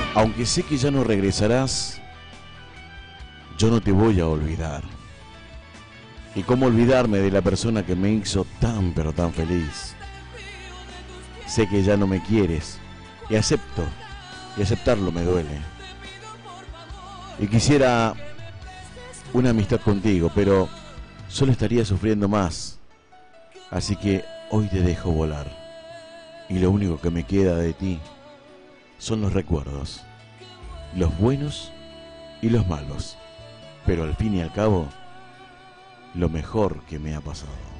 Aunque sé que ya no regresarás, yo no te voy a olvidar. ¿Y cómo olvidarme de la persona que me hizo tan pero tan feliz? Sé que ya no me quieres y acepto, y aceptarlo me duele. Y quisiera una amistad contigo, pero solo estaría sufriendo más. Así que hoy te dejo volar. Y lo único que me queda de ti son los recuerdos, los buenos y los malos. Pero al fin y al cabo, lo mejor que me ha pasado.